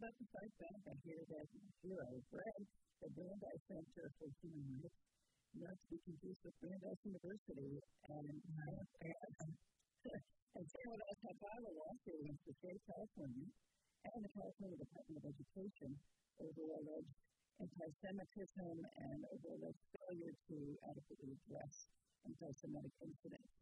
about to fight back. I hear that here I read the Brandeis Center for Human Rights, not to be confused with Brandeis University, and and San Joaquin have filed a lawsuit against the state of California and the California Department of Education over alleged anti-Semitism and over alleged failure to adequately address anti-Semitic incidents.